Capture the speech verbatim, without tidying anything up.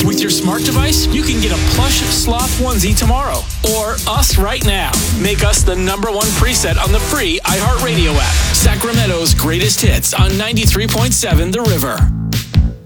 With your smart device, you can get a plush sloth onesie tomorrow. Or us right now. Make us the number one preset on the free iHeartRadio app. Sacramento's greatest hits on ninety-three point seven The River.